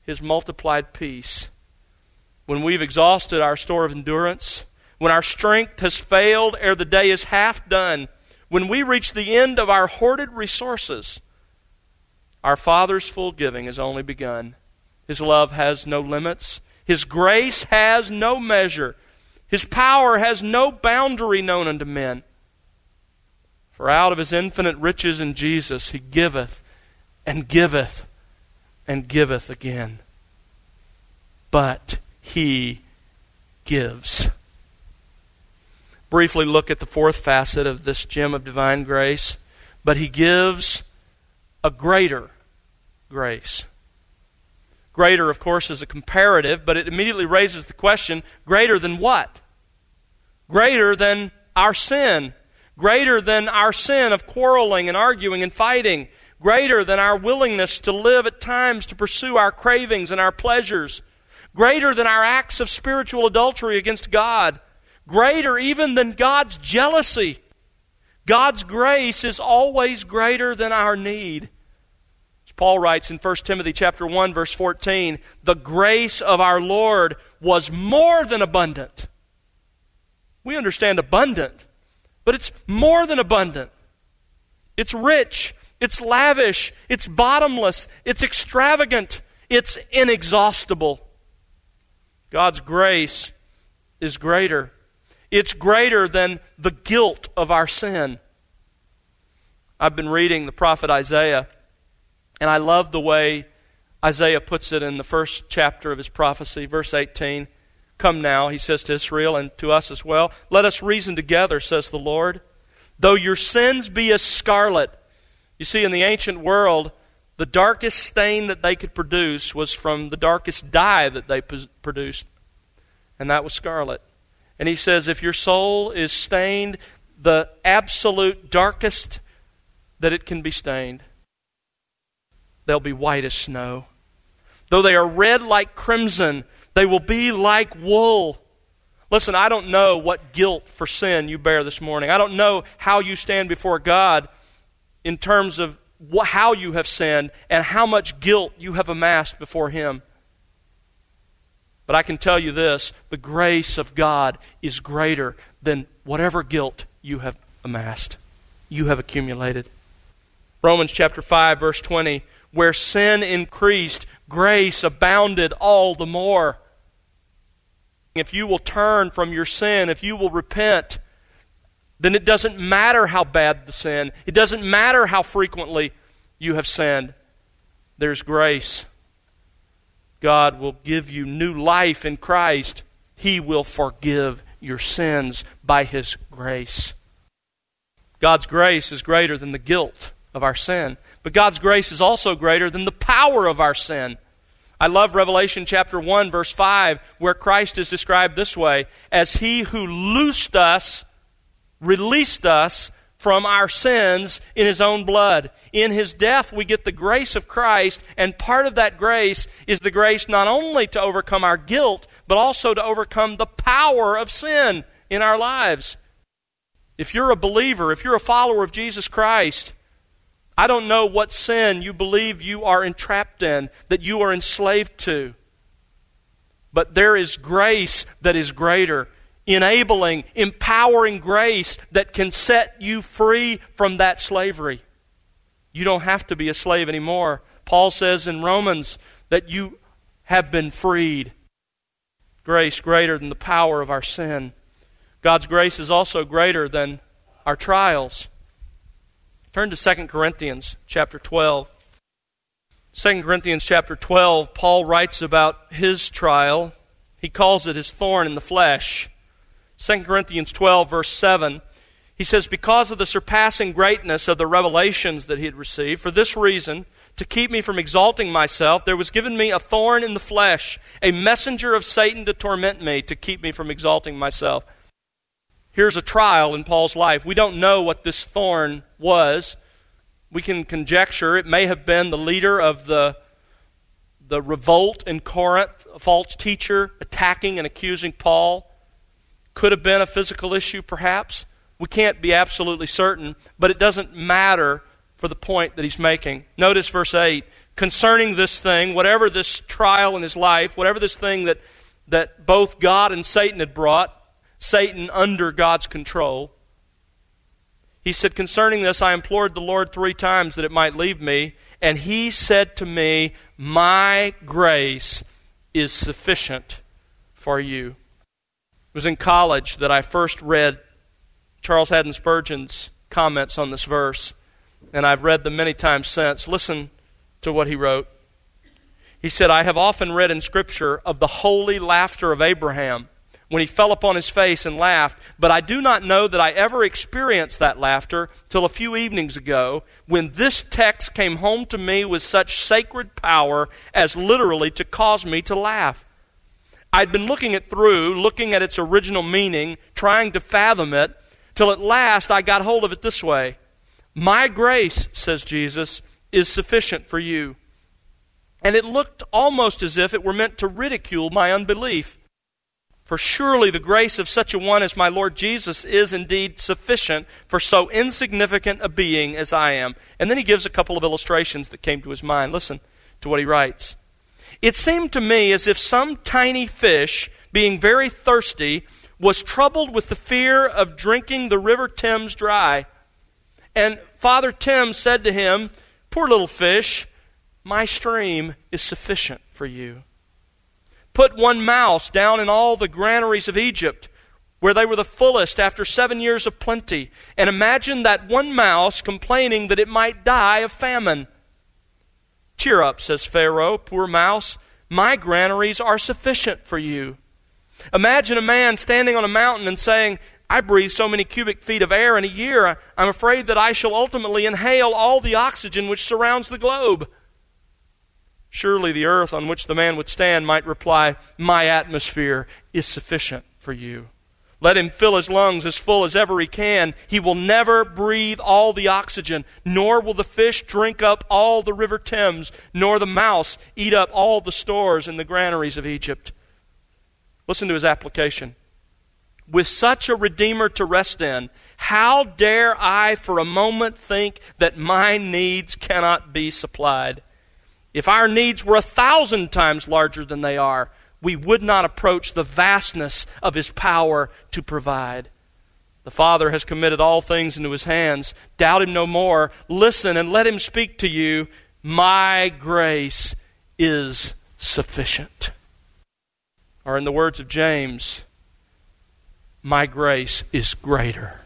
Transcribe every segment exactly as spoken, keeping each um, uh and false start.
His multiplied peace. When we've exhausted our store of endurance, when our strength has failed ere the day is half done, when we reach the end of our hoarded resources, our Father's full giving has only begun. His love has no limits. His grace has no measure. His power has no boundary known unto men. For out of His infinite riches in Jesus He giveth and giveth and giveth again. But He gives. Briefly look at the fourth facet of this gem of divine grace. But He gives a greater grace. Greater, of course, is a comparative, but it immediately raises the question, greater than what? Greater than our sin. Greater than our sin of quarreling and arguing and fighting. Greater than our willingness to live at times to pursue our cravings and our pleasures. Greater than our acts of spiritual adultery against God. Greater even than God's jealousy. God's grace is always greater than our need. As Paul writes in First Timothy chapter one, verse fourteen, the grace of our Lord was more than abundant. We understand abundant, but it's more than abundant. It's rich, it's lavish, it's bottomless, it's extravagant, it's inexhaustible. God's grace is greater. It's greater than the guilt of our sin. I've been reading the prophet Isaiah, and I love the way Isaiah puts it in the first chapter of his prophecy, verse eighteen. Come now, he says to Israel and to us as well, let us reason together, says the Lord. Though your sins be as scarlet. You see, in the ancient world, the darkest stain that they could produce was from the darkest dye that they produced, and that was scarlet. And he says, if your soul is stained, the absolute darkest that it can be stained, they'll be white as snow. Though they are red like crimson, they will be like wool. Listen, I don't know what guilt for sin you bear this morning. I don't know how you stand before God in terms of how you have sinned and how much guilt you have amassed before Him. But I can tell you this, the grace of God is greater than whatever guilt you have amassed, you have accumulated. Romans chapter five, verse twenty, where sin increased, grace abounded all the more. If you will turn from your sin, if you will repent, then it doesn't matter how bad the sin. It doesn't matter how frequently you have sinned. There's grace. God will give you new life in Christ. He will forgive your sins by His grace. God's grace is greater than the guilt of our sin. But God's grace is also greater than the power of our sin. I love Revelation chapter one, verse five, where Christ is described this way, as He who loosed us, released us from our sins in His own blood. In His death we get the grace of Christ, and part of that grace is the grace not only to overcome our guilt, but also to overcome the power of sin in our lives. If you're a believer, if you're a follower of Jesus Christ, I don't know what sin you believe you are entrapped in, that you are enslaved to. But there is grace that is greater, enabling, empowering grace that can set you free from that slavery. You don't have to be a slave anymore. Paul says in Romans that you have been freed. Grace greater than the power of our sin. God's grace is also greater than our trials. Turn to Second Corinthians chapter twelve. Second Corinthians chapter twelve, Paul writes about his trial. He calls it his thorn in the flesh. Second Corinthians twelve, verse seven, he says, because of the surpassing greatness of the revelations that he had received, for this reason, to keep me from exalting myself, there was given me a thorn in the flesh, a messenger of Satan to torment me, to keep me from exalting myself. Here's a trial in Paul's life. We don't know what this thorn was. We can conjecture it may have been the leader of the, the revolt in Corinth, a false teacher attacking and accusing Paul. Could have been a physical issue, perhaps. We can't be absolutely certain, but it doesn't matter for the point that he's making. Notice verse eight, concerning this thing, whatever this trial in his life, whatever this thing that, that both God and Satan had brought, Satan under God's control. He said, concerning this, I implored the Lord three times that it might leave me, and he said to me, my grace is sufficient for you. It was in college that I first read Charles Haddon Spurgeon's comments on this verse, and I've read them many times since. Listen to what he wrote. He said, I have often read in Scripture of the holy laughter of Abraham when he fell upon his face and laughed, but I do not know that I ever experienced that laughter till a few evenings ago, when this text came home to me with such sacred power as literally to cause me to laugh. I'd been looking it through, looking at its original meaning, trying to fathom it, till at last I got hold of it this way. My grace, says Jesus, is sufficient for you. And it looked almost as if it were meant to ridicule my unbelief. For surely the grace of such a one as my Lord Jesus is indeed sufficient for so insignificant a being as I am. And then he gives a couple of illustrations that came to his mind. Listen to what he writes. It seemed to me as if some tiny fish, being very thirsty, was troubled with the fear of drinking the river Thames dry. And Father Tim said to him, poor little fish, my stream is sufficient for you. Put one mouse down in all the granaries of Egypt, where they were the fullest after seven years of plenty, and imagine that one mouse complaining that it might die of famine. Cheer up, says Pharaoh, poor mouse, my granaries are sufficient for you. Imagine a man standing on a mountain and saying, I breathe so many cubic feet of air in a year, I'm afraid that I shall ultimately inhale all the oxygen which surrounds the globe. Surely the earth on which the man would stand might reply, my atmosphere is sufficient for you. Let him fill his lungs as full as ever he can. He will never breathe all the oxygen, nor will the fish drink up all the river Thames, nor the mouse eat up all the stores in the granaries of Egypt. Listen to his application. With such a Redeemer to rest in, how dare I for a moment think that my needs cannot be supplied? If our needs were a thousand times larger than they are, we would not approach the vastness of his power to provide. The Father has committed all things into his hands. Doubt him no more. Listen and let him speak to you. My grace is sufficient. Or in the words of James, my grace is greater.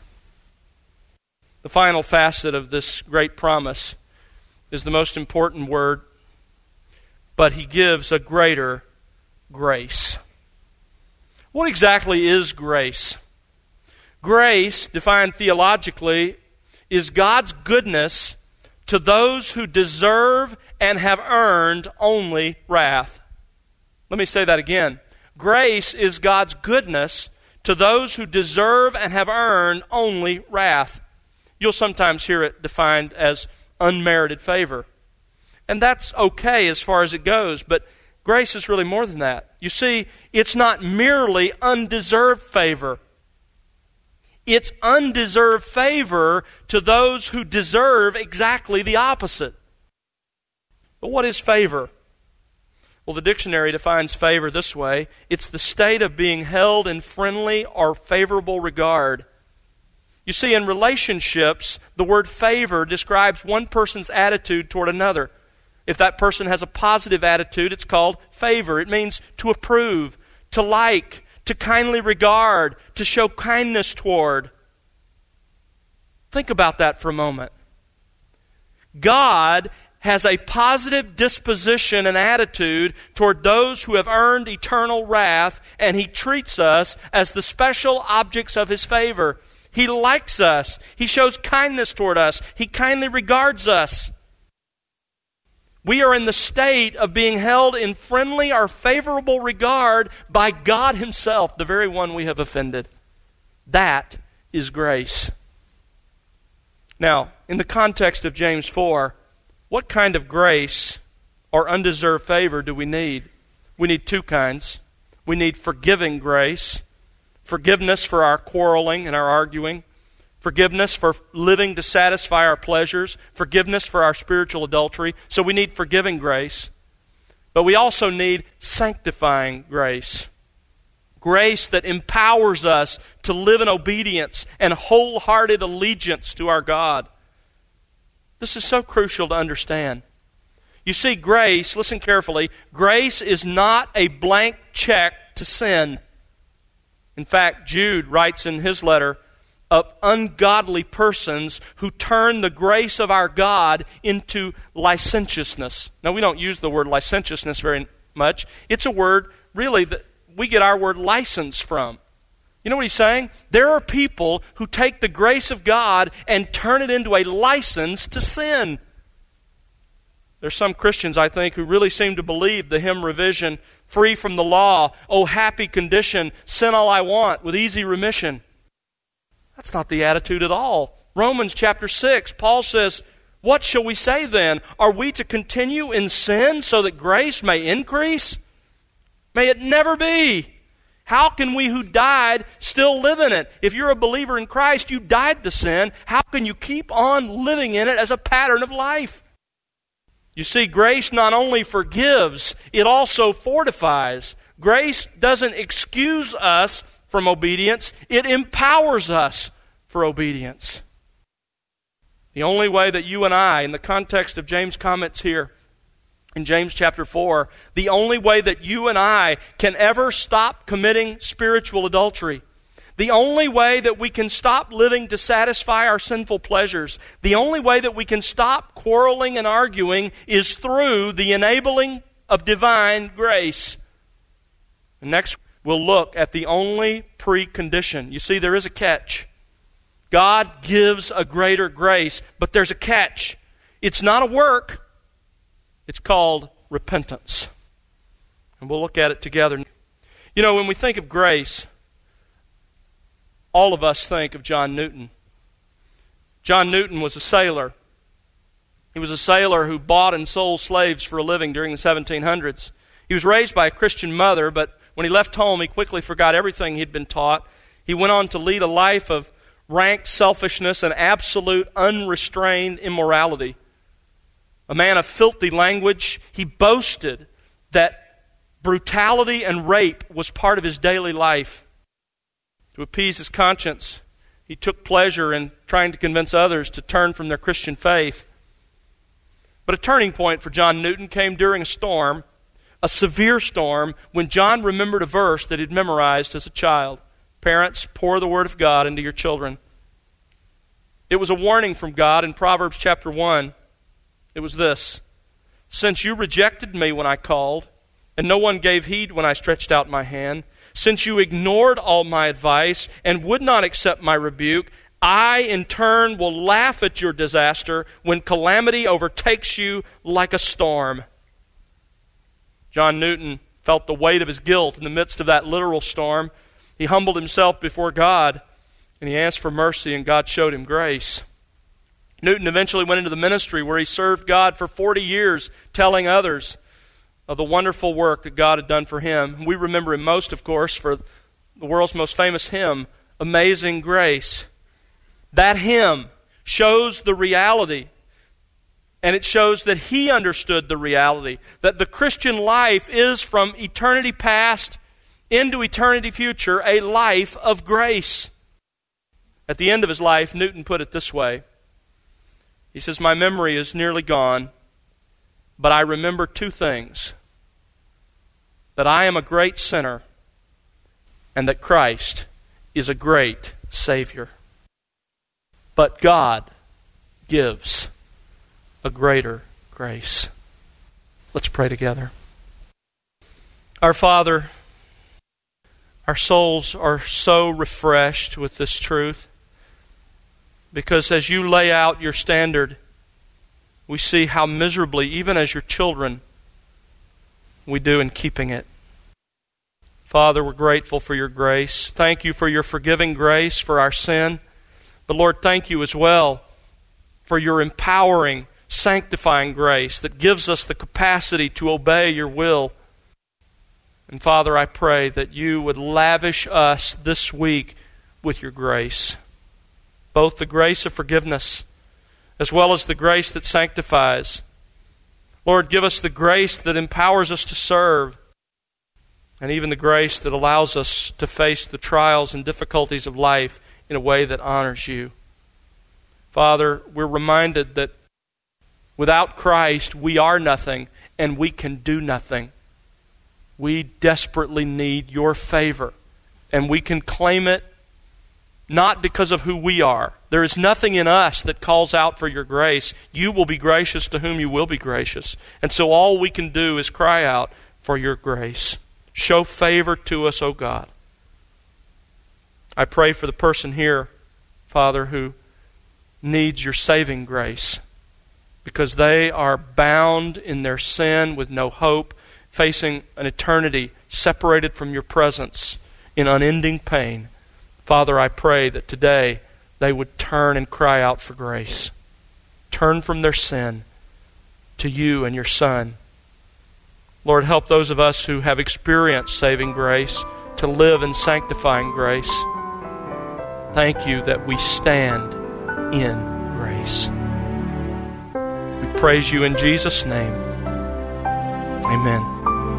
The final facet of this great promise is the most important word, but he gives a greater grace. What exactly is grace? Grace, defined theologically, is God's goodness to those who deserve and have earned only wrath. Let me say that again. Grace is God's goodness to those who deserve and have earned only wrath. You'll sometimes hear it defined as unmerited favor. And that's okay as far as it goes, but grace is really more than that. You see, it's not merely undeserved favor. It's undeserved favor to those who deserve exactly the opposite. But what is favor? Well, the dictionary defines favor this way. It's the state of being held in friendly or favorable regard. You see, in relationships, the word favor describes one person's attitude toward another. If that person has a positive attitude, it's called favor. It means to approve, to like, to kindly regard, to show kindness toward. Think about that for a moment. God has a positive disposition and attitude toward those who have earned eternal wrath, and he treats us as the special objects of his favor. He likes us. He shows kindness toward us. He kindly regards us. We are in the state of being held in friendly or favorable regard by God himself, the very one we have offended. That is grace. Now, in the context of James four, what kind of grace or undeserved favor do we need? We need two kinds. We need forgiving grace, forgiveness for our quarreling and our arguing, Forgiveness for living to satisfy our pleasures. Forgiveness for our spiritual adultery. So we need forgiving grace. But we also need sanctifying grace. Grace that empowers us to live in obedience and wholehearted allegiance to our God. This is so crucial to understand. You see, grace, listen carefully, grace is not a blank check to sin. In fact, Jude writes in his letter of ungodly persons who turn the grace of our God into licentiousness. Now, we don't use the word licentiousness very much. It's a word, really, that we get our word license from. You know what he's saying? There are people who take the grace of God and turn it into a license to sin. There's some Christians, I think, who really seem to believe the hymn revision, free from the law, oh happy condition, sin all I want, with easy remission. That's not the attitude at all. Romans chapter six, Paul says, what shall we say then? Are we to continue in sin so that grace may increase? May it never be. How can we who died still live in it? If you're a believer in Christ, you died to sin. How can you keep on living in it as a pattern of life? You see, grace not only forgives, it also fortifies. Grace doesn't excuse us from obedience, it empowers us for obedience. The only way that you and I, in the context of James' comments here, in James chapter four, the only way that you and I can ever stop committing spiritual adultery, the only way that we can stop living to satisfy our sinful pleasures, the only way that we can stop quarreling and arguing is through the enabling of divine grace. And next, we'll look at the only precondition. You see, there is a catch. God gives a greater grace, but there's a catch. It's not a work. It's called repentance. And we'll look at it together. You know, when we think of grace, all of us think of John Newton. John Newton was a sailor. He was a sailor who bought and sold slaves for a living during the seventeen hundreds. He was raised by a Christian mother, but when he left home, he quickly forgot everything he'd been taught. He went on to lead a life of rank selfishness and absolute unrestrained immorality. A man of filthy language, he boasted that brutality and rape was part of his daily life. To appease his conscience, he took pleasure in trying to convince others to turn from their Christian faith. But a turning point for John Newton came during a storm, a severe storm, when John remembered a verse that he'd memorized as a child. Parents, pour the Word of God into your children. It was a warning from God in Proverbs chapter one. It was this: since you rejected me when I called, and no one gave heed when I stretched out my hand, since you ignored all my advice and would not accept my rebuke, I in turn will laugh at your disaster when calamity overtakes you like a storm. John Newton felt the weight of his guilt in the midst of that literal storm. He humbled himself before God, and he asked for mercy, and God showed him grace. Newton eventually went into the ministry where he served God for forty years, telling others of the wonderful work that God had done for him. We remember him most, of course, for the world's most famous hymn, Amazing Grace. That hymn shows the reality, and it shows that he understood the reality, that the Christian life is from eternity past into eternity future, a life of grace. At the end of his life, Newton put it this way. He says, my memory is nearly gone, but I remember two things: that I am a great sinner, and that Christ is a great Savior. But God gives a greater grace. Let's pray together. Our Father, our souls are so refreshed with this truth, because as you lay out your standard, we see how miserably, even as your children, we do in keeping it. Father, we're grateful for your grace. Thank you for your forgiving grace for our sin. But Lord, thank you as well for your empowering, sanctifying grace that gives us the capacity to obey your will. And Father, I pray that you would lavish us this week with your grace. both the grace of forgiveness as well as the grace that sanctifies. Lord, give us the grace that empowers us to serve, and even the grace that allows us to face the trials and difficulties of life in a way that honors you. Father, we're reminded that without Christ, we are nothing and we can do nothing. We desperately need your favor, and we can claim it not because of who we are. There is nothing in us that calls out for your grace. You will be gracious to whom you will be gracious. And so all we can do is cry out for your grace. Show favor to us, O God. I pray for the person here, Father, who needs your saving grace because they are bound in their sin with no hope, facing an eternity separated from your presence in unending pain. Father, I pray that today they would turn and cry out for grace. Turn from their sin to you and your Son. Lord, help those of us who have experienced saving grace to live in sanctifying grace. Thank you that we stand in grace. We praise you in Jesus' name. Amen.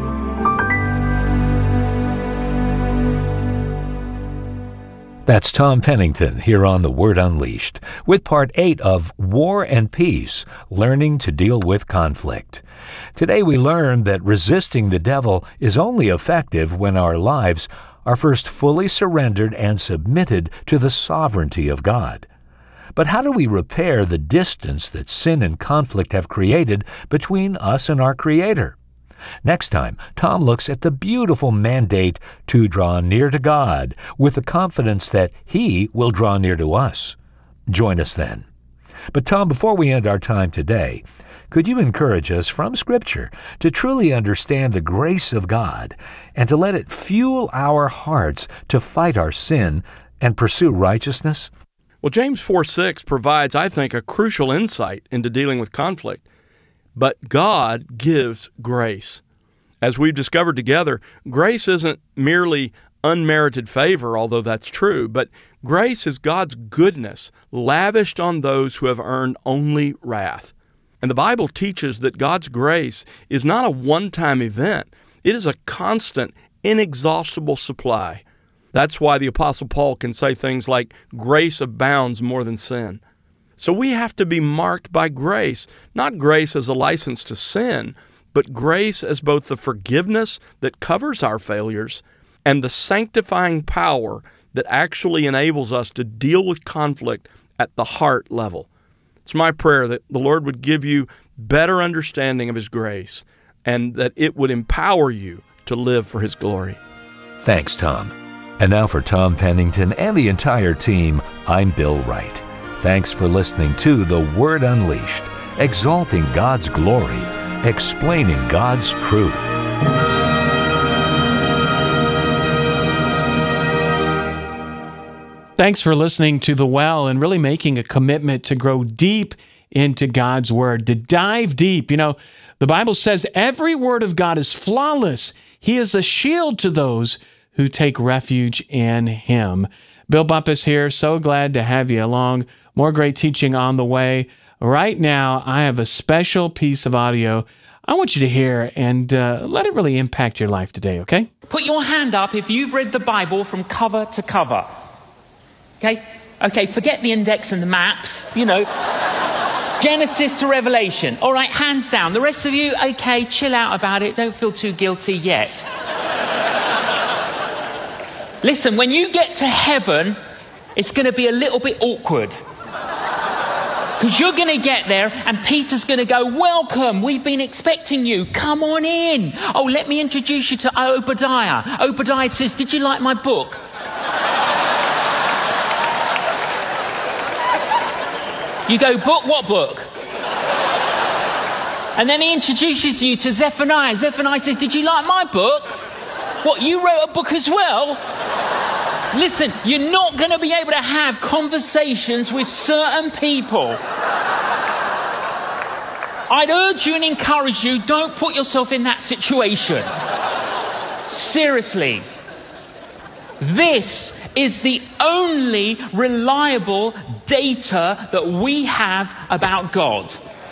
That's Tom Pennington here on The Word Unleashed with part eight of War and Peace, Learning to Deal with Conflict. Today we learned that resisting the devil is only effective when our lives are first fully surrendered and submitted to the sovereignty of God. But how do we repair the distance that sin and conflict have created between us and our Creator? Next time, Tom looks at the beautiful mandate to draw near to God with the confidence that He will draw near to us. Join us then. But Tom, before we end our time today, could you encourage us from Scripture to truly understand the grace of God and to let it fuel our hearts to fight our sin and pursue righteousness? Well, James four six provides, I think, a crucial insight into dealing with conflict. But God gives grace. As we've discovered together, grace isn't merely unmerited favor, although that's true, but grace is God's goodness lavished on those who have earned only wrath. And the Bible teaches that God's grace is not a one-time event. It is a constant, inexhaustible supply. That's why the Apostle Paul can say things like, grace abounds more than sin. So we have to be marked by grace, not grace as a license to sin, but grace as both the forgiveness that covers our failures and the sanctifying power that actually enables us to deal with conflict at the heart level. It's my prayer that the Lord would give you better understanding of His grace and that it would empower you to live for His glory. Thanks, Tom. And now for Tom Pennington and the entire team, I'm Bill Wright. Thanks for listening to The Word Unleashed, exalting God's glory, explaining God's truth. Thanks for listening to The Well and really making a commitment to grow deep into God's Word, to dive deep. You know, the Bible says every word of God is flawless. He is a shield to those who take refuge in Him. Bill Bumpus here. So glad to have you along. More great teaching on the way. Right now, I have a special piece of audio I want you to hear and uh, let it really impact your life today, okay? Put your hand up if you've read the Bible from cover to cover. Okay? Okay, forget the index and the maps, you know. Genesis to Revelation. All right, hands down. The rest of you, okay, chill out about it. Don't feel too guilty yet. Listen, when you get to heaven, it's going to be a little bit awkward. Because you're going to get there and Peter's going to go, welcome, we've been expecting you. Come on in. Oh, let me introduce you to Obadiah. Obadiah says, did you like my book? You go, book? What book? And then he introduces you to Zephaniah. Zephaniah says, did you like my book? What, you wrote a book as well? Listen, you're not going to be able to have conversations with certain people. I'd urge you and encourage you, don't put yourself in that situation. Seriously. This is the only reliable, data that we have about God.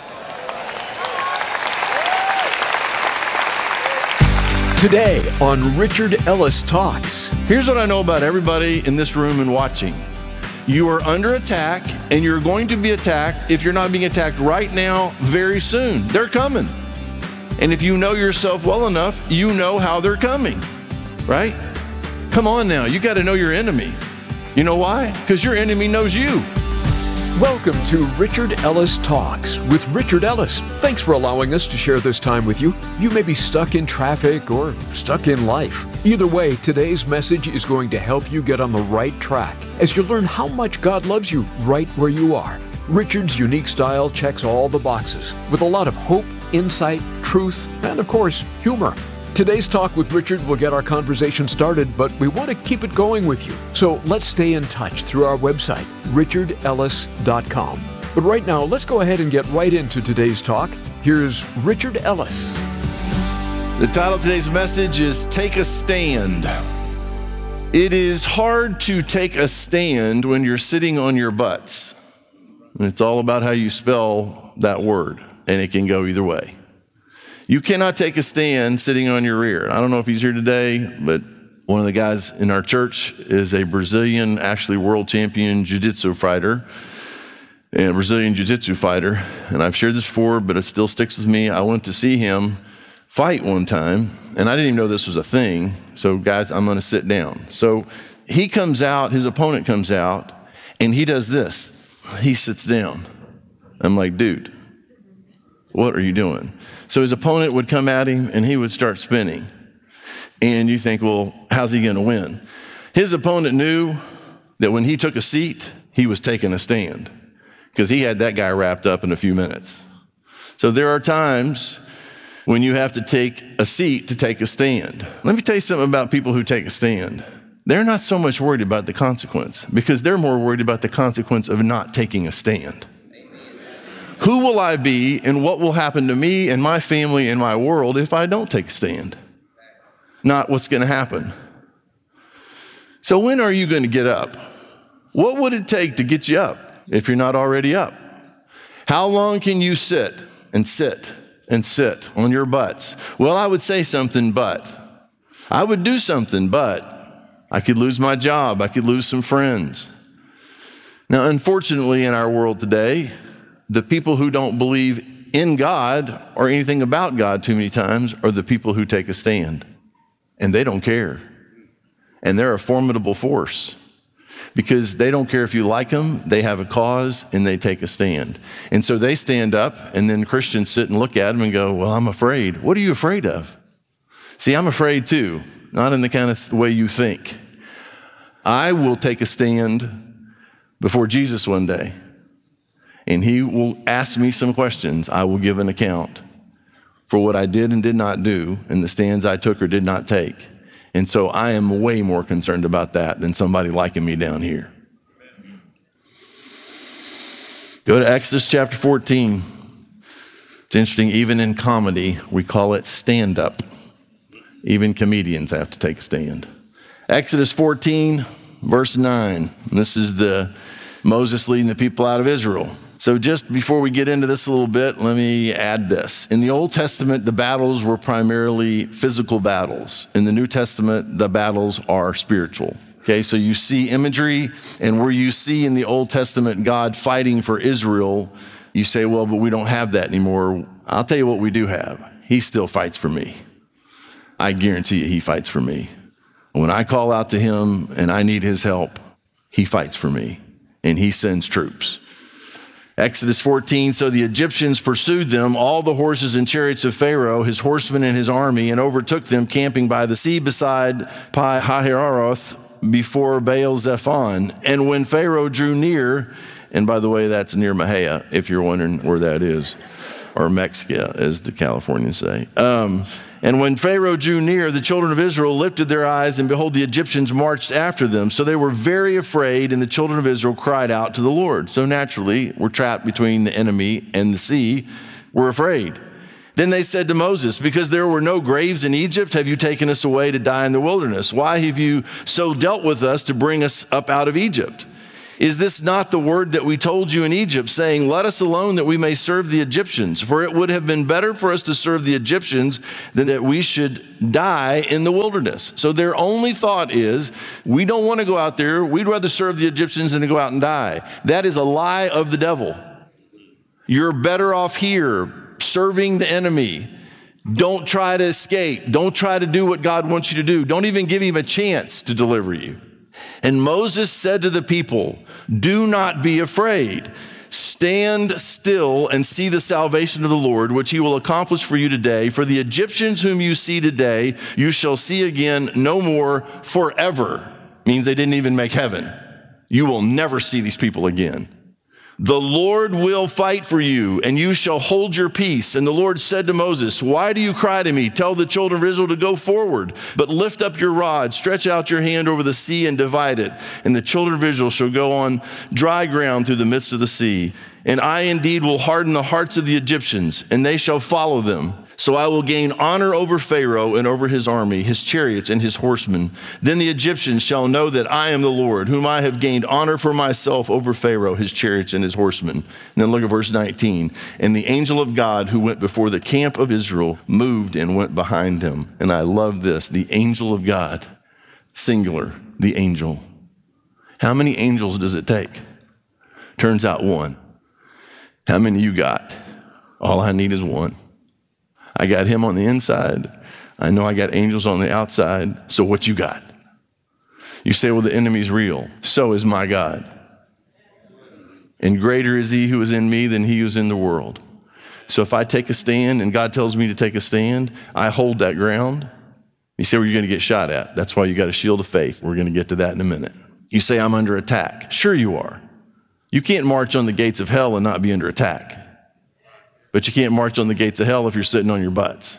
Today on Richard Ellis Talks. Here's what I know about everybody in this room and watching. You are under attack, and you're going to be attacked if you're not being attacked right now very soon. They're coming. And if you know yourself well enough, you know how they're coming, right? Come on now, you got to know your enemy. You know why? Because your enemy knows you. Welcome to Richard Ellis Talks with Richard Ellis. Thanks for allowing us to share this time with you. You may be stuck in traffic or stuck in life. Either way, today's message is going to help you get on the right track as you learn how much God loves you right where you are. Richard's unique style checks all the boxes with a lot of hope, insight, truth, and of course, humor. Today's talk with Richard will get our conversation started, but we want to keep it going with you. So let's stay in touch through our website, richard ellis dot com. But right now, let's go ahead and get right into today's talk. Here's Richard Ellis. The title of today's message is Take a Stand. It is hard to take a stand when you're sitting on your butts. It's all about how you spell that word, and it can go either way. You cannot take a stand sitting on your rear. I don't know if he's here today, but one of the guys in our church is a Brazilian, actually world champion jiu-jitsu fighter, and a Brazilian jiu-jitsu fighter. And I've shared this before, but it still sticks with me. I went to see him fight one time, and I didn't even know this was a thing. So guys, I'm going to sit down. So he comes out, his opponent comes out, and he does this. He sits down. I'm like, dude, what are you doing? So his opponent would come at him and he would start spinning. And you think, well, how's he going to win? His opponent knew that when he took a seat, he was taking a stand because he had that guy wrapped up in a few minutes. So there are times when you have to take a seat to take a stand. Let me tell you something about people who take a stand. They're not so much worried about the consequence because they're more worried about the consequence of not taking a stand. Who will I be and what will happen to me and my family and my world if I don't take a stand? Not what's going to happen. So when are you going to get up? What would it take to get you up if you're not already up? How long can you sit and sit and sit on your butts? Well, I would say something, but. I would do something, but I could lose my job. I could lose some friends. Now, unfortunately, in our world today, the people who don't believe in God or anything about God too many times are the people who take a stand. And they don't care. And they're a formidable force because they don't care if you like them. They have a cause and they take a stand. And so they stand up, and then Christians sit and look at them and go, well, I'm afraid. What are you afraid of? See, I'm afraid too, not in the kind of way you think. I will take a stand before Jesus one day. And he will ask me some questions. I will give an account for what I did and did not do and the stands I took or did not take. And so I am way more concerned about that than somebody liking me down here. Go to Exodus chapter fourteen. It's interesting, even in comedy, we call it stand-up. Even comedians have to take a stand. Exodus fourteen, verse nine. And this is the Moses leading the people out of Israel. So just before we get into this a little bit, let me add this. In the Old Testament, the battles were primarily physical battles. In the New Testament, the battles are spiritual. Okay, so you see imagery, and where you see in the Old Testament God fighting for Israel, you say, well, but we don't have that anymore. I'll tell you what we do have. He still fights for me. I guarantee you he fights for me. When I call out to him and I need his help, he fights for me, and he sends troops. Exodus fourteen, so the Egyptians pursued them, all the horses and chariots of Pharaoh, his horsemen and his army, and overtook them camping by the sea beside Pi-hahiroth before Baal-zephon. And when Pharaoh drew near, and by the way, that's near Mahia, if you're wondering where that is, or Mexico, as the Californians say. Um, And when Pharaoh drew near, the children of Israel lifted their eyes, and behold, the Egyptians marched after them. So they were very afraid, and the children of Israel cried out to the Lord. So naturally, we're trapped between the enemy and the sea. We're afraid. Then they said to Moses, because there were no graves in Egypt, have you taken us away to die in the wilderness? Why have you so dealt with us to bring us up out of Egypt? Is this not the word that we told you in Egypt, saying, let us alone that we may serve the Egyptians? For it would have been better for us to serve the Egyptians than that we should die in the wilderness. So their only thought is, we don't want to go out there. We'd rather serve the Egyptians than to go out and die. That is a lie of the devil. You're better off here serving the enemy. Don't try to escape. Don't try to do what God wants you to do. Don't even give him a chance to deliver you. And Moses said to the people, do not be afraid. Stand still and see the salvation of the Lord, which he will accomplish for you today. For the Egyptians whom you see today, you shall see again no more forever. Means they didn't even make heaven. You will never see these people again. The Lord will fight for you, and you shall hold your peace. And the Lord said to Moses, why do you cry to me? Tell the children of Israel to go forward, but lift up your rod, stretch out your hand over the sea and divide it. And the children of Israel shall go on dry ground through the midst of the sea. And I indeed will harden the hearts of the Egyptians, and they shall follow them. So I will gain honor over Pharaoh and over his army, his chariots and his horsemen. Then the Egyptians shall know that I am the Lord, whom I have gained honor for myself over Pharaoh, his chariots and his horsemen. And then look at verse nineteen. And the angel of God who went before the camp of Israel moved and went behind them. And I love this, the angel of God, singular, the angel. How many angels does it take? Turns out one. How many you got? All I need is one. I got him on the inside. I know I got angels on the outside. So what you got? You say, well, the enemy's real. So is my God. And greater is he who is in me than he who is in the world. So if I take a stand and God tells me to take a stand, I hold that ground. You say, well, you're going to get shot at. That's why you got a shield of faith. We're going to get to that in a minute. You say, I'm under attack. Sure you are. You can't march on the gates of hell and not be under attack. But you can't march on the gates of hell if you're sitting on your butts.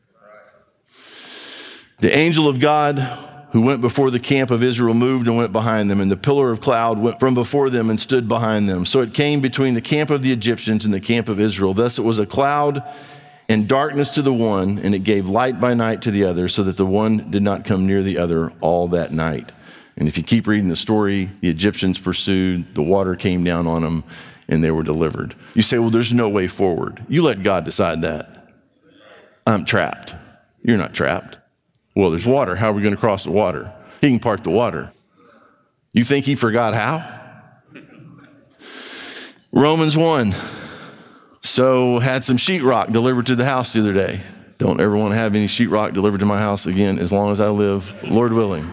The angel of God who went before the camp of Israel moved and went behind them, and the pillar of cloud went from before them and stood behind them. So it came between the camp of the Egyptians and the camp of Israel. Thus it was a cloud and darkness to the one, and it gave light by night to the other, so that the one did not come near the other all that night. And if you keep reading the story, the Egyptians pursued, the water came down on them, and they were delivered. You say, well, there's no way forward. You let God decide that. I'm trapped. You're not trapped. Well, there's water. How are we going to cross the water? He can part the water. You think he forgot how? Romans one. So had some sheetrock delivered to the house the other day. Don't ever want to have any sheetrock delivered to my house again as long as I live, Lord willing.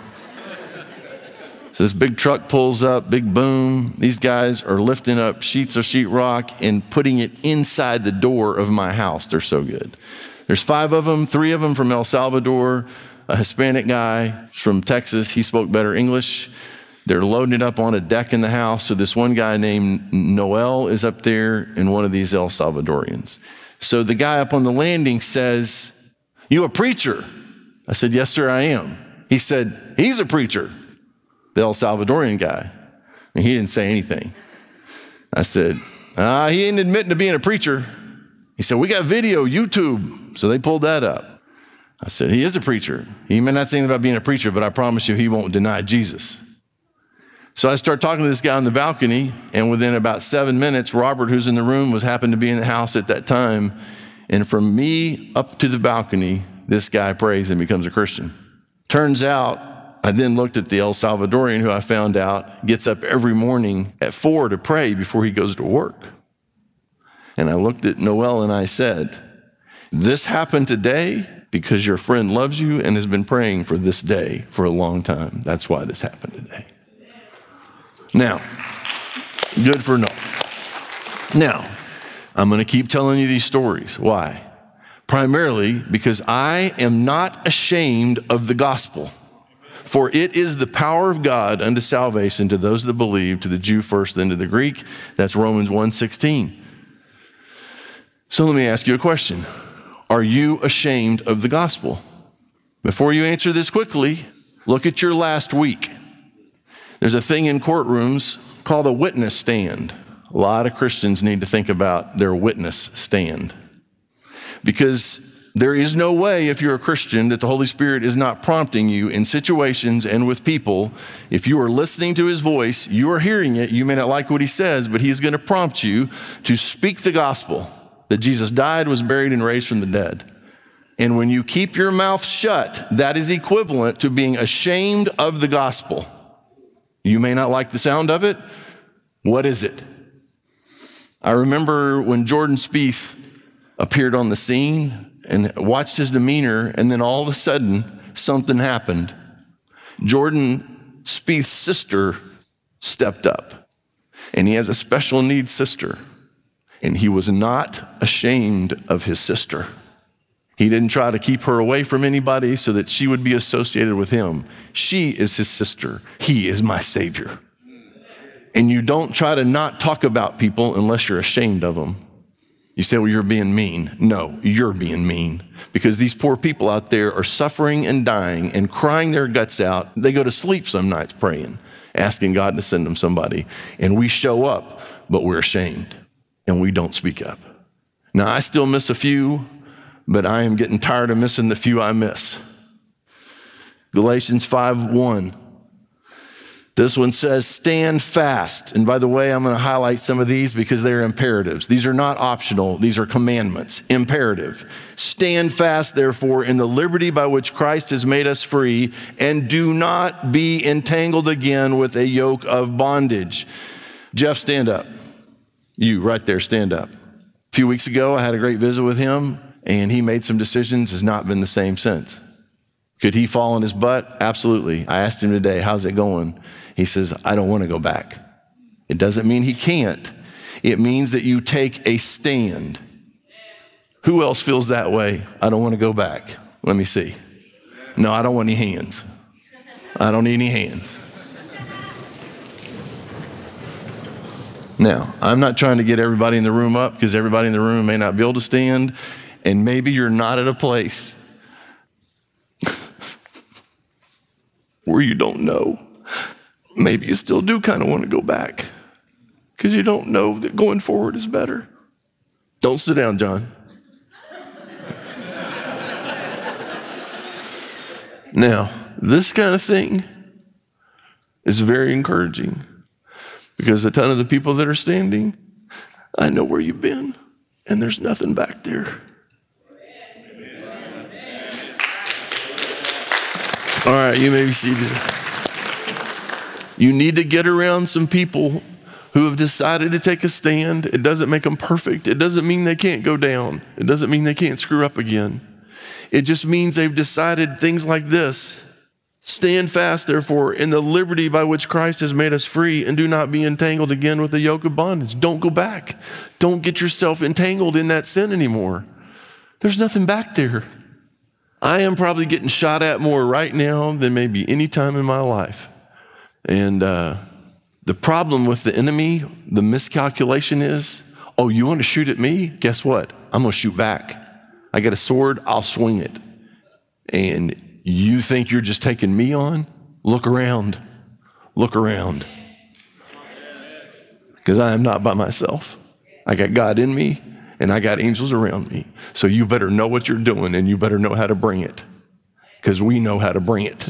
So this big truck pulls up, big boom. These guys are lifting up sheets of sheetrock and putting it inside the door of my house. They're so good. There's five of them, three of them from El Salvador, a Hispanic guy from Texas. He spoke better English. They're loading it up on a deck in the house. So this one guy named Noel is up there and one of these El Salvadorians. So the guy up on the landing says, you a preacher? I said, yes, sir, I am. He said, he's a preacher. The El Salvadorian guy. And he didn't say anything. I said, ah, he ain't admitting to being a preacher. He said, we got video, YouTube. So they pulled that up. I said, he is a preacher. He may not say anything about being a preacher, but I promise you he won't deny Jesus. So I start talking to this guy on the balcony, and within about seven minutes, Robert, who's in the room, was happened to be in the house at that time. And from me up to the balcony, this guy prays and becomes a Christian. Turns out, I then looked at the El Salvadorian, who I found out gets up every morning at four to pray before he goes to work. And I looked at Noel and I said, this happened today because your friend loves you and has been praying for this day for a long time. That's why this happened today. Now, good for Noel. Now, I'm going to keep telling you these stories. Why? Primarily because I am not ashamed of the gospel. For it is the power of God unto salvation to those that believe, to the Jew first, then to the Greek. That's Romans one sixteen. So let me ask you a question. Are you ashamed of the gospel? Before you answer this quickly, look at your last week. There's a thing in courtrooms called a witness stand. A lot of Christians need to think about their witness stand. Because There is no way, if you're a Christian, that the Holy Spirit is not prompting you in situations and with people. If you are listening to his voice, you are hearing it. You may not like what he says, but he's going to prompt you to speak the gospel, that Jesus died, was buried, and raised from the dead. And when you keep your mouth shut, that is equivalent to being ashamed of the gospel. You may not like the sound of it. What is it? I remember when Jordan Spieth appeared on the scene and watched his demeanor, and then all of a sudden, something happened. Jordan Spieth's sister stepped up, and he has a special needs sister, and he was not ashamed of his sister. He didn't try to keep her away from anybody so that she would be associated with him. She is his sister. He is my Savior. And you don't try to not talk about people unless you're ashamed of them. You say, well, you're being mean. No, you're being mean, because these poor people out there are suffering and dying and crying their guts out. They go to sleep some nights praying, asking God to send them somebody. And we show up, but we're ashamed and we don't speak up. Now, I still miss a few, but I am getting tired of missing the few I miss. Galatians five one. This one says, stand fast. And by the way, I'm going to highlight some of these because they're imperatives. These are not optional. These are commandments. Imperative. Stand fast, therefore, in the liberty by which Christ has made us free, and do not be entangled again with a yoke of bondage. Jeff, stand up. You right there, stand up. A few weeks ago, I had a great visit with him, and he made some decisions. Has not been the same since. Could he fall on his butt? Absolutely. I asked him today, how's it going? He says, I don't want to go back. It doesn't mean he can't. It means that you take a stand. Who else feels that way? I don't want to go back. Let me see. No, I don't want any hands. I don't need any hands. Now, I'm not trying to get everybody in the room up, because everybody in the room may not be able to stand, and maybe you're not at a place where you don't know. Maybe you still do kind of want to go back because you don't know that going forward is better. Don't sit down, John. Now, this kind of thing is very encouraging, because a ton of the people that are standing, I know where you've been, and there's nothing back there. All right, you may be seated. You need to get around some people who have decided to take a stand. It doesn't make them perfect. It doesn't mean they can't go down. It doesn't mean they can't screw up again. It just means they've decided things like this. Stand fast, therefore, in the liberty by which Christ has made us free, and do not be entangled again with the yoke of bondage. Don't go back. Don't get yourself entangled in that sin anymore. There's nothing back there. I am probably getting shot at more right now than maybe any time in my life. And uh, the problem with the enemy, the miscalculation is, oh, you want to shoot at me? Guess what? I'm going to shoot back. I got a sword, I'll swing it. And you think you're just taking me on? Look around. Look around. Because I am not by myself. I got God in me, and I got angels around me. So you better know what you're doing, and you better know how to bring it, because we know how to bring it.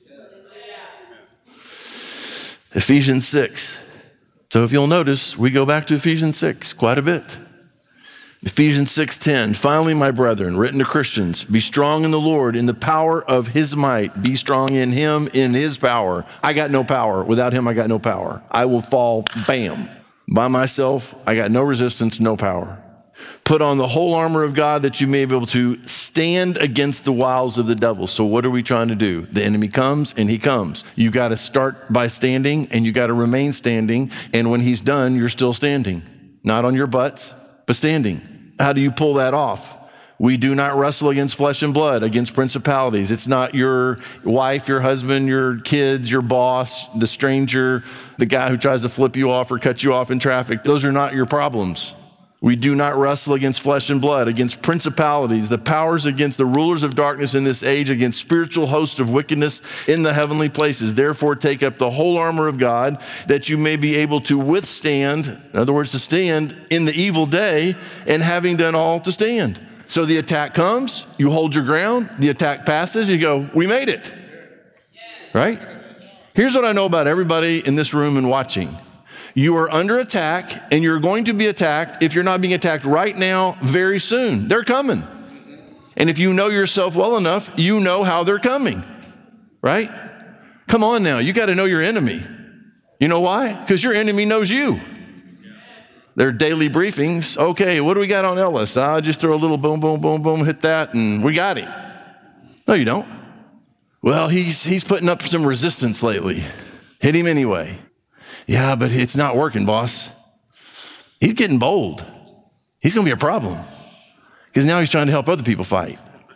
Ephesians six. So if you'll notice, we go back to Ephesians six quite a bit. Ephesians six ten. Finally, my brethren, written to Christians, be strong in the Lord, in the power of his might. Be strong in him, in his power. I got no power. Without him, I got no power. I will fall, bam. By myself, I got no resistance, no power. Put on the whole armor of God, that you may be able to stand against the wiles of the devil. So what are we trying to do? The enemy comes, and he comes. You got to start by standing, and you got to remain standing. And when he's done, you're still standing. Not on your butts, but standing. How do you pull that off? We do not wrestle against flesh and blood, against principalities. It's not your wife, your husband, your kids, your boss, the stranger, the guy who tries to flip you off or cut you off in traffic. Those are not your problems. We do not wrestle against flesh and blood, against principalities, the powers, against the rulers of darkness in this age, against spiritual hosts of wickedness in the heavenly places. Therefore, take up the whole armor of God, that you may be able to withstand, in other words, to stand in the evil day, and having done all, to stand. So the attack comes, you hold your ground, the attack passes, you go, we made it. Right? Here's what I know about everybody in this room and watching. You are under attack, and you're going to be attacked, if you're not being attacked right now, very soon. They're coming. And if you know yourself well enough, you know how they're coming. Right? Come on now, you got to know your enemy. You know why? Because your enemy knows you. Their daily briefings. Okay, what do we got on Ellis? I'll just throw a little boom, boom, boom, boom, hit that, and we got him. No, you don't. Well, he's he's putting up some resistance lately. Hit him anyway. Yeah, but it's not working, boss. He's getting bold. He's going to be a problem because now he's trying to help other people fight.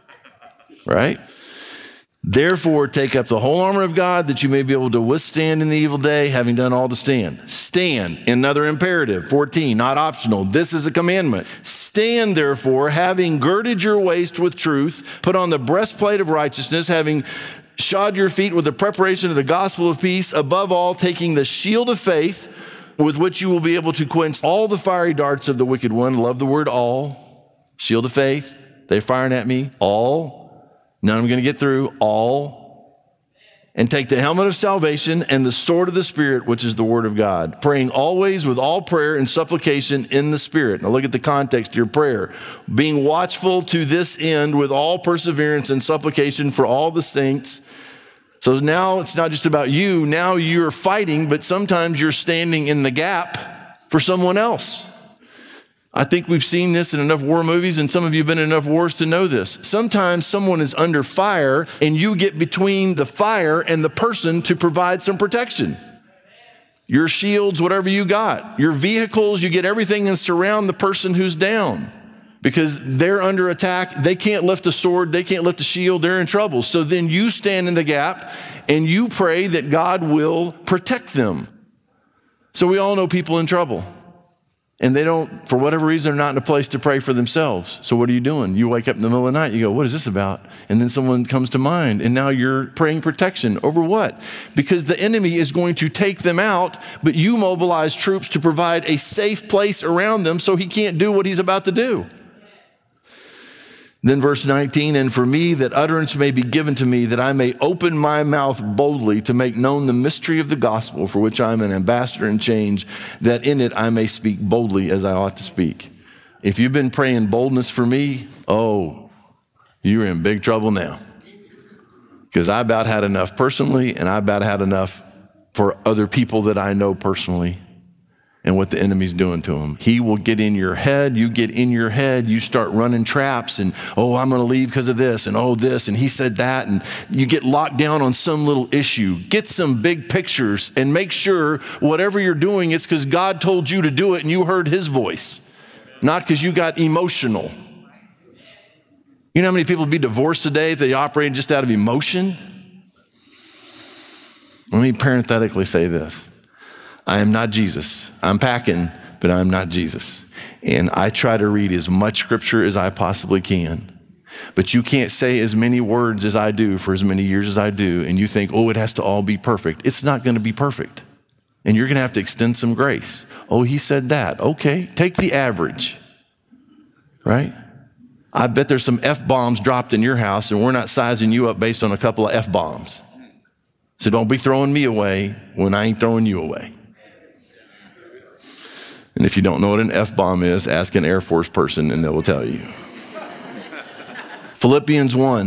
Right? Therefore, take up the whole armor of God that you may be able to withstand in the evil day, having done all to stand. Stand, another imperative, fourteen, not optional. This is a commandment. Stand, therefore, having girded your waist with truth, put on the breastplate of righteousness, having shod your feet with the preparation of the gospel of peace, above all, taking the shield of faith, with which you will be able to quench all the fiery darts of the wicked one. Love the word all. Shield of faith. They're firing at me. All. None I'm going to get through. All. And take the helmet of salvation and the sword of the Spirit, which is the word of God. Praying always with all prayer and supplication in the Spirit. Now look at the context of your prayer. Being watchful to this end with all perseverance and supplication for all the saints. So now it's not just about you. Now you're fighting, but sometimes you're standing in the gap for someone else. I think we've seen this in enough war movies, and some of you have been in enough wars to know this. Sometimes someone is under fire, and you get between the fire and the person to provide some protection. Your shields, whatever you got. Your vehicles, you get everything and surround the person who's down. Because they're under attack, they can't lift a sword, they can't lift a shield, they're in trouble. So then you stand in the gap, and you pray that God will protect them. So we all know people in trouble. And they don't, for whatever reason, they're not in a place to pray for themselves. So what are you doing? You wake up in the middle of the night, you go, what is this about? And then someone comes to mind, and now you're praying protection over what? Because the enemy is going to take them out, but you mobilize troops to provide a safe place around them so he can't do what he's about to do. Then verse nineteen, and for me that utterance may be given to me, that I may open my mouth boldly to make known the mystery of the gospel, for which I am an ambassador in chains, that in it I may speak boldly as I ought to speak. If you've been praying boldness for me, oh, you're in big trouble now. Because I about had enough personally, and I about had enough for other people that I know personally. And what the enemy's doing to him. He will get in your head, you get in your head, you start running traps and, oh, I'm gonna leave because of this, and oh, this, and he said that, and you get locked down on some little issue. Get some big pictures and make sure whatever you're doing, it's because God told you to do it and you heard his voice, not because you got emotional. You know how many people would be divorced today if they operated just out of emotion? Let me parenthetically say this. I am not Jesus. I'm packing, but I'm not Jesus. And I try to read as much scripture as I possibly can. But you can't say as many words as I do for as many years as I do, and you think, oh, it has to all be perfect. It's not going to be perfect. And you're going to have to extend some grace. Oh, he said that. Okay, take the average, right? I bet there's some F-bombs dropped in your house, and we're not sizing you up based on a couple of F-bombs. So don't be throwing me away when I ain't throwing you away. And if you don't know what an F-bomb is, ask an Air Force person and they will tell you. Philippians one.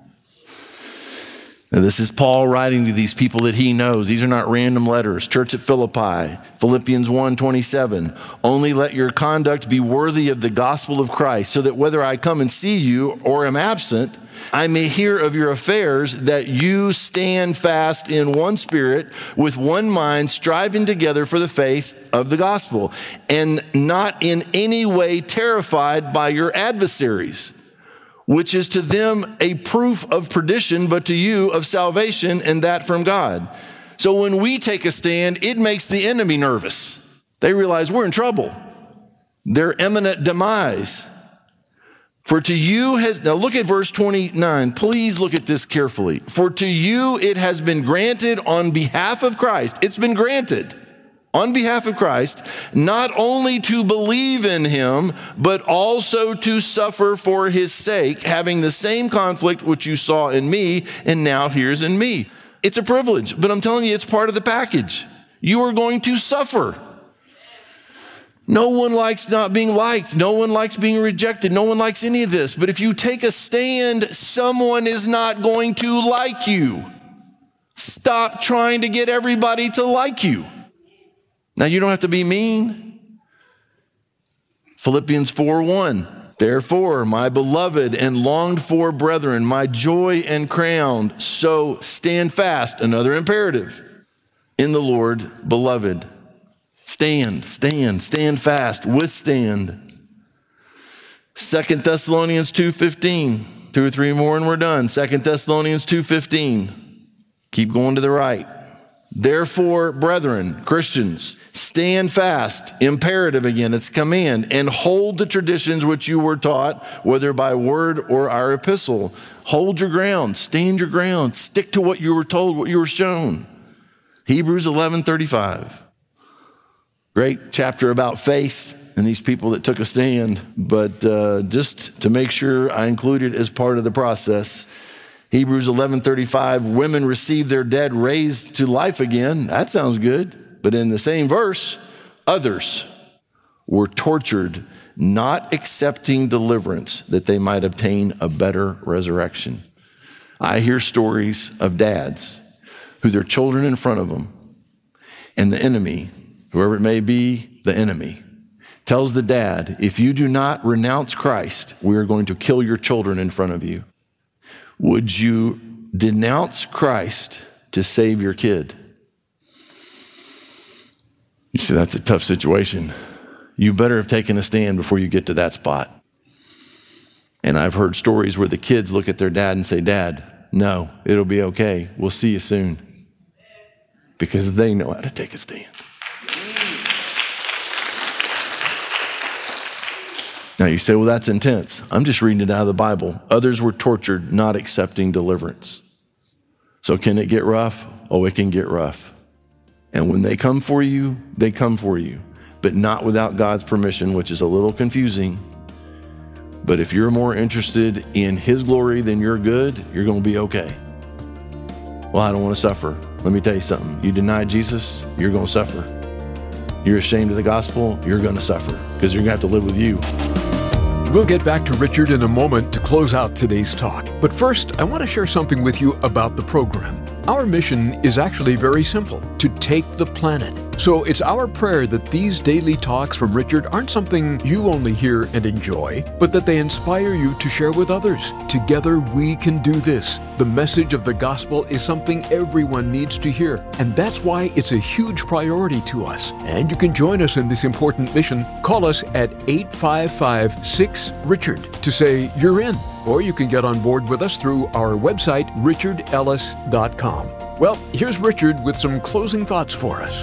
Now this is Paul writing to these people that he knows. These are not random letters. Church at Philippi, Philippians one twenty-seven. Only let your conduct be worthy of the gospel of Christ, so that whether I come and see you or am absent, I may hear of your affairs, that you stand fast in one spirit, with one mind, striving together for the faith of the gospel, and not in any way terrified by your adversaries, which is to them a proof of perdition, but to you of salvation, and that from God. So when we take a stand, it makes the enemy nervous. They realize we're in trouble. Their imminent demise. For to you has, now look at verse twenty-nine. Please look at this carefully. For to you it has been granted on behalf of Christ. It's been granted. on behalf of Christ, not only to believe in him, but also to suffer for his sake, having the same conflict which you saw in me and now hears in me. It's a privilege, but I'm telling you, it's part of the package. You are going to suffer. No one likes not being liked. No one likes being rejected. No one likes any of this. But if you take a stand, someone is not going to like you. Stop trying to get everybody to like you. Now, you don't have to be mean. Philippians four one. Therefore, my beloved and longed for brethren, my joy and crown, so stand fast, another imperative, in the Lord, beloved. Stand, stand, stand fast, withstand. Second Thessalonians two fifteen. Two or three more and we're done. Second Thessalonians two fifteen. Keep going to the right. Therefore, brethren, Christians, stand fast, imperative again, it's command, and hold the traditions which you were taught, whether by word or our epistle. Hold your ground, stand your ground, stick to what you were told, what you were shown. Hebrews eleven thirty-five. Great chapter about faith and these people that took a stand, but uh, just to make sure I include it as part of the process, Hebrews eleven thirty-five, women receive their dead raised to life again. That sounds good. But in the same verse, others were tortured, not accepting deliverance that they might obtain a better resurrection. I hear stories of dads who their children in front of them, and the enemy, whoever it may be, the enemy, tells the dad, if you do not renounce Christ, we are going to kill your children in front of you. Would you denounce Christ to save your kid? You see, that's a tough situation. You better have taken a stand before you get to that spot. And I've heard stories where the kids look at their dad and say, Dad, no, it'll be okay. We'll see you soon. Because they know how to take a stand. Now you say, well, that's intense. I'm just reading it out of the Bible. Others were tortured, not accepting deliverance. So can it get rough? Oh, it can get rough. And when they come for you, they come for you, but not without God's permission, which is a little confusing. But if you're more interested in his glory than your good, you're going to be okay. Well, I don't want to suffer. Let me tell you something. You deny Jesus, you're going to suffer. You're ashamed of the gospel, you're going to suffer because you're going to have to live with you. We'll get back to Richard in a moment to close out today's talk. But first, I want to share something with you about the program. Our mission is actually very simple, to take the planet. So it's our prayer that these daily talks from Richard aren't something you only hear and enjoy, but that they inspire you to share with others. Together we can do this. The message of the gospel is something everyone needs to hear, and that's why it's a huge priority to us. And you can join us in this important mission. Call us at eight five five, six, Richard to say you're in. Or you can get on board with us through our website, richard ellis dot com. Well, here's Richard with some closing thoughts for us.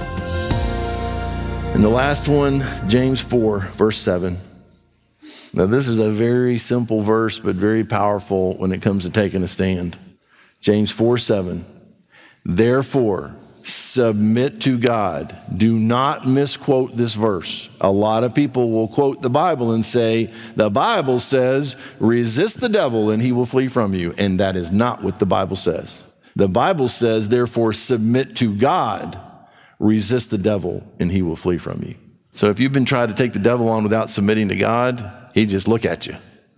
And the last one, James four, verse seven. Now, this is a very simple verse, but very powerful when it comes to taking a stand. James four, seven. Therefore, submit to God. Do not misquote this verse. A lot of people will quote the Bible and say, the Bible says, resist the devil and he will flee from you. And that is not what the Bible says. The Bible says, therefore, submit to God, resist the devil and he will flee from you. So if you've been trying to take the devil on without submitting to God, he'd just look at you.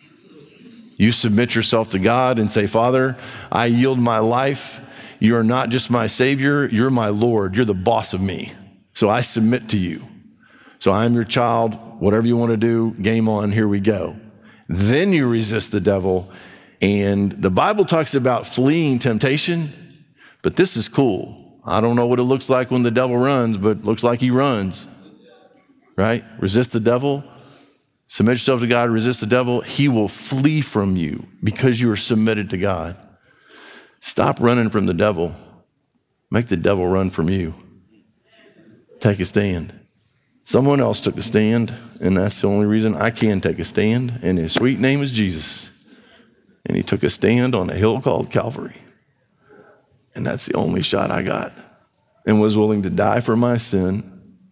You submit yourself to God and say, Father, I yield my life. You are not just my Savior, you're my Lord. You're the boss of me. So I submit to you. So I'm your child. Whatever you want to do, game on, here we go. Then you resist the devil. And the Bible talks about fleeing temptation, but this is cool. I don't know what it looks like when the devil runs, but it looks like he runs, right? Resist the devil. Submit yourself to God, resist the devil. He will flee from you because you are submitted to God. Stop running from the devil. Make the devil run from you. Take a stand. Someone else took a stand, and that's the only reason I can take a stand, and his sweet name is Jesus. And he took a stand on a hill called Calvary. And that's the only shot I got. And was willing to die for my sin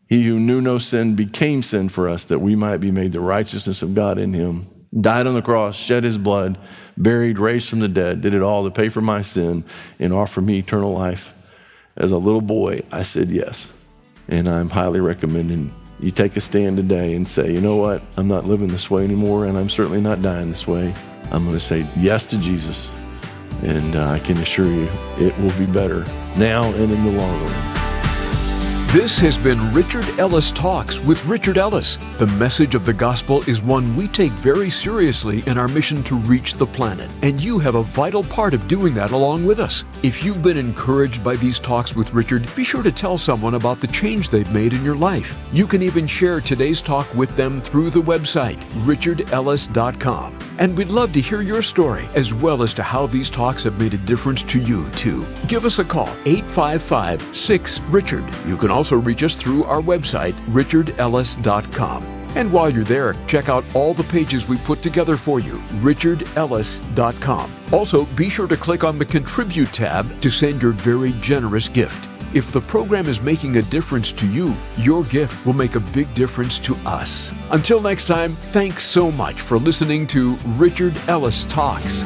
He who knew no sin became sin for us, that we might be made the righteousness of God in him. Died on the cross, shed his blood, buried, raised from the dead, did it all to pay for my sin and offer me eternal life. As a little boy, I said yes. And I'm highly recommending you take a stand today and say, you know what? I'm not living this way anymore, and I'm certainly not dying this way. I'm going to say yes to Jesus. And uh, I can assure you it will be better now and in the long run. This has been Richard Ellis Talks with Richard Ellis. The message of the gospel is one we take very seriously in our mission to reach the planet, and you have a vital part of doing that along with us. If you've been encouraged by these talks with Richard, be sure to tell someone about the change they've made in your life. You can even share today's talk with them through the website, richard ellis dot com. And we'd love to hear your story, as well as to how these talks have made a difference to you, too. Give us a call, eight five five, six, Richard. You can also reach us through our website, richard ellis dot com. And while you're there, check out all the pages we put together for you, richard ellis dot com. Also, be sure to click on the Contribute tab to send your very generous gift. If the program is making a difference to you, your gift will make a big difference to us. Until next time, thanks so much for listening to Richard Ellis Talks.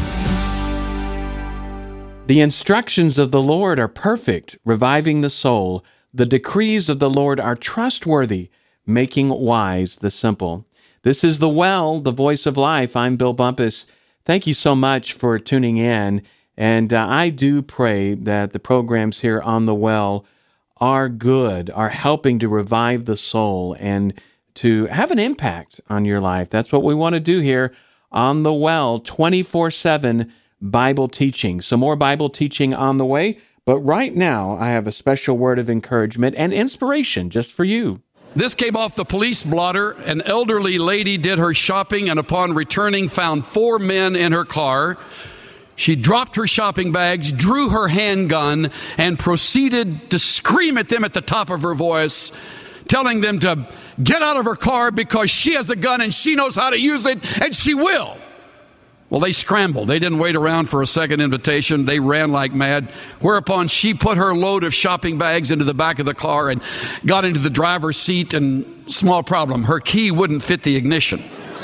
The instructions of the Lord are perfect, reviving the soul. The decrees of the Lord are trustworthy, making wise the simple. This is The Well, the Voice of Life. I'm Bill Bumpus. Thank you so much for tuning in. And uh, I do pray that the programs here on The Well are good, are helping to revive the soul and to have an impact on your life. That's what we want to do here on The Well, twenty-four seven Bible teaching. Some more Bible teaching on the way, but right now I have a special word of encouragement and inspiration just for you. This came off the police blotter. An elderly lady did her shopping and upon returning found four men in her car. She dropped her shopping bags, drew her handgun, and proceeded to scream at them at the top of her voice, telling them to get out of her car because she has a gun and she knows how to use it, and she will. Well, they scrambled. They didn't wait around for a second invitation. They ran like mad, whereupon she put her load of shopping bags into the back of the car and got into the driver's seat, and small problem, her key wouldn't fit the ignition.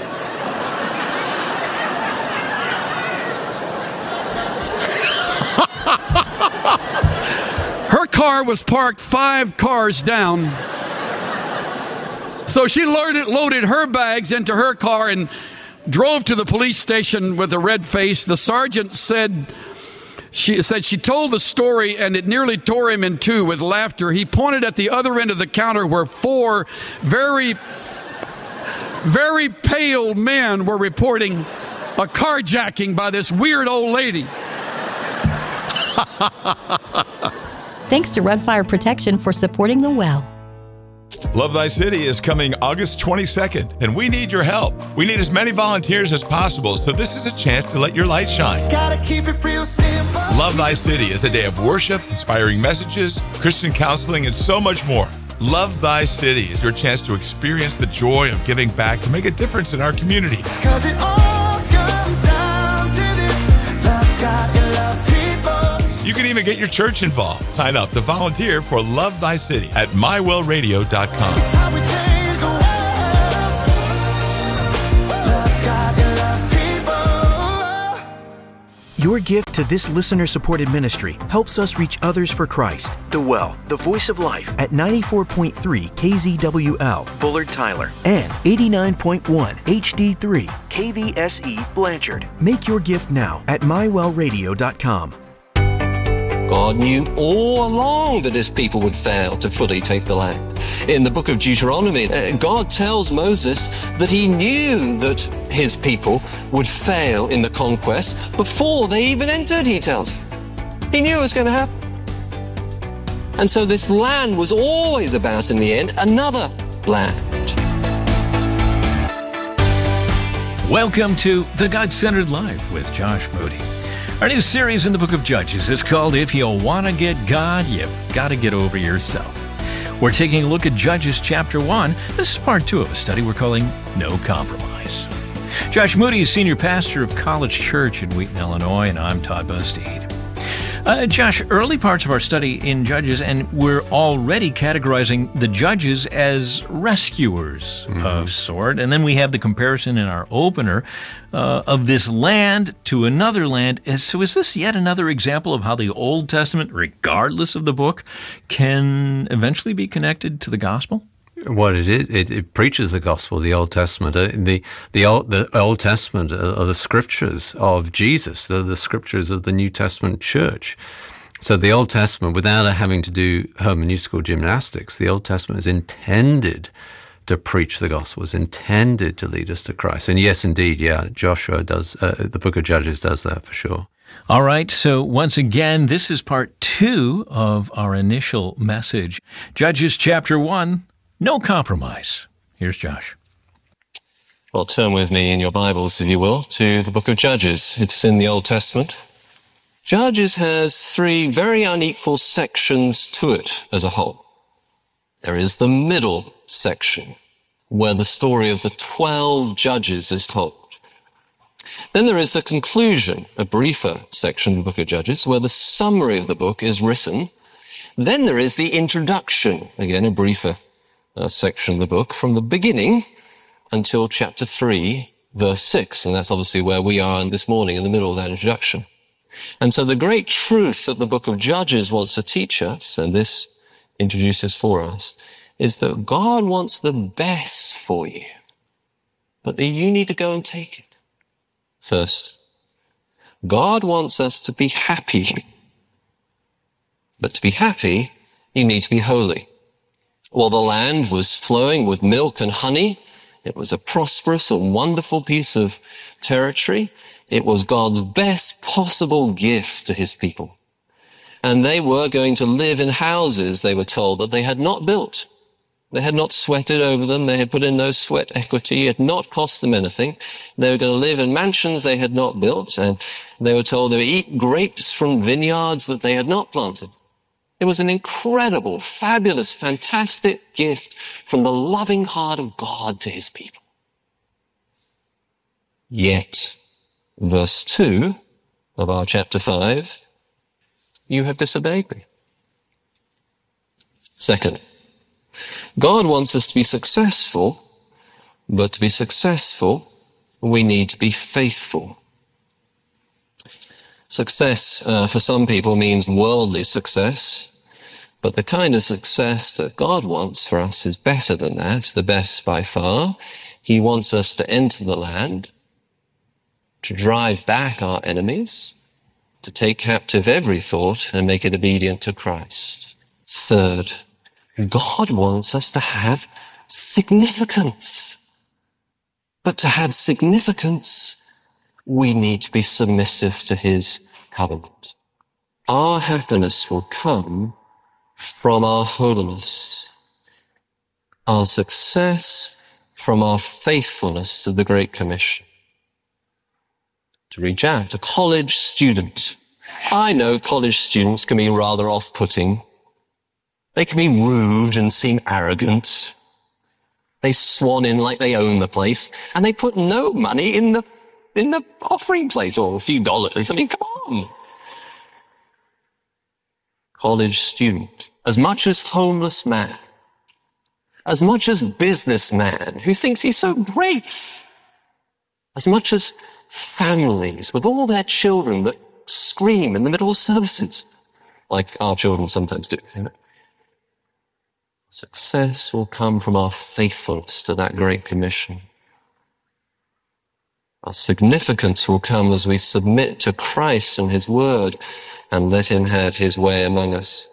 Her car was parked five cars down. So she loaded, loaded her bags into her car and drove to the police station with a red face. The sergeant said she said she told the story and it nearly tore him in two with laughter. He pointed at the other end of the counter where four very, very pale men were reporting a carjacking by this weird old lady. Thanks to Red Fire Protection for supporting The Well. Love Thy City is coming August twenty-second, and we need your help. We need as many volunteers as possible, so this is a chance to let your light shine. Gotta keep it real simple. Love Thy City is a day of worship, inspiring messages, Christian counseling, and so much more. Love Thy City is your chance to experience the joy of giving back to make a difference in our community. 'Cause it all comes down to this: love God and love people. You can even get your church involved. Sign up to volunteer for Love Thy City at my well radio dot com. It's how we change the world. Love God and love people. Your gift to this listener-supported ministry helps us reach others for Christ. The Well, the Voice of Life at ninety-four point three K Z W L, Bullard Tyler, and eighty-nine point one H D three K V S E, Blanchard. Make your gift now at my well radio dot com. God knew all along that his people would fail to fully take the land. In the book of Deuteronomy, God tells Moses that he knew that his people would fail in the conquest before they even entered, he tells him. He knew it was going to happen. And so this land was always about, in the end, another land. Welcome to The God-Centered Life with Josh Moody. Our new series in the book of Judges is called If You Want to Get God, You've Got to Get Over Yourself. We're taking a look at Judges chapter one. This is part two of a study we're calling No Compromise. Josh Moody is senior pastor of College Church in Wheaton, Illinois, and I'm Todd Bosteed. Uh, Josh, early parts of our study in Judges, and we're already categorizing the judges as rescuers mm-hmm. of sort. And then we have the comparison in our opener uh, of this land to another land. So is this yet another example of how the Old Testament, regardless of the book, can eventually be connected to the gospel? What it is, it, it preaches the gospel, the Old Testament. Uh, the the Old, the Old Testament are the scriptures of Jesus. They're the scriptures of the New Testament church. So the Old Testament, without having to do hermeneutical gymnastics, the Old Testament is intended to preach the gospel, is intended to lead us to Christ. And yes, indeed, yeah, Joshua does, uh, the book of Judges does that for sure. All right, so once again, this is part two of our initial message. Judges chapter one. No compromise. Here's Josh. Well, turn with me in your Bibles, if you will, to the book of Judges. It's in the Old Testament. Judges has three very unequal sections to it as a whole. There is the middle section, where the story of the twelve judges is told. Then there is the conclusion, a briefer section of the book of Judges, where the summary of the book is written. Then there is the introduction, again, a briefer Uh, section of the book from the beginning until chapter three, verse six. And that's obviously where we are this morning, in the middle of that introduction. And so the great truth that the book of Judges wants to teach us, and this introduces for us, is that God wants the best for you, but that you need to go and take it. First, God wants us to be happy. But to be happy, you need to be holy. Well, the land was flowing with milk and honey. It was a prosperous and wonderful piece of territory. It was God's best possible gift to his people. And they were going to live in houses, they were told, that they had not built. They had not sweated over them. They had put in no sweat equity. It had not cost them anything. They were going to live in mansions they had not built. And they were told they would eat grapes from vineyards that they had not planted. It was an incredible, fabulous, fantastic gift from the loving heart of God to his people. Yet, verse two of our chapter five, you have disobeyed me. Second, God wants us to be successful, but to be successful, we need to be faithful. Success uh, for some people means worldly success. But the kind of success that God wants for us is better than that, the best by far. He wants us to enter the land, to drive back our enemies, to take captive every thought and make it obedient to Christ. Third, God wants us to have significance. But to have significance, we need to be submissive to his covenant. Our happiness will come from our holiness, our success from our faithfulness to the Great Commission. To reach out to college students. I know college students can be rather off-putting. They can be rude and seem arrogant. They swan in like they own the place, and they put no money in the in the offering plate, or a few dollars. I mean, come on. College student. As much as homeless man, as much as businessman who thinks he's so great, as much as families with all their children that scream in the middle of services, like our children sometimes do. You know? Success will come from our faithfulness to that Great Commission. Our significance will come as we submit to Christ and his word and let him have his way among us.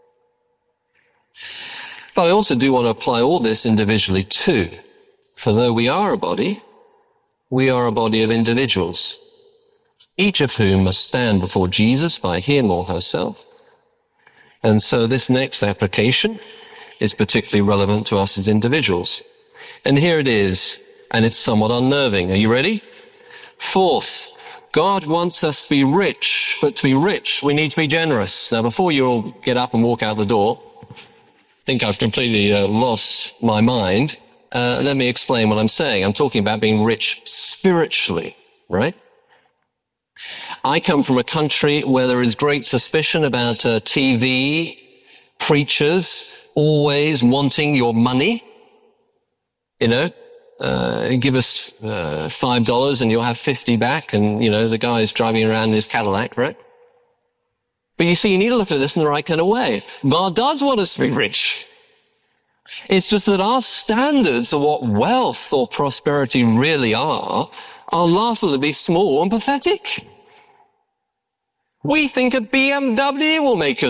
But I also do want to apply all this individually too. For though we are a body, we are a body of individuals, each of whom must stand before Jesus by him or herself. And so this next application is particularly relevant to us as individuals. And here it is, and it's somewhat unnerving. Are you ready? Fourth, God wants us to be rich, but to be rich, we need to be generous. Now, before you all get up and walk out the door, think I've completely uh, lost my mind, uh, let me explain what I'm saying. I'm talking about being rich spiritually, right? I come from a country where there is great suspicion about uh, T V, preachers always wanting your money. You know, uh, give us uh, five dollars and you'll have fifty back, and, you know, the guy's driving around in his Cadillac, right? But you see, you need to look at this in the right kind of way. God does want us to be rich. It's just that our standards of what wealth or prosperity really are are laughably small and pathetic. We think a B M W will make us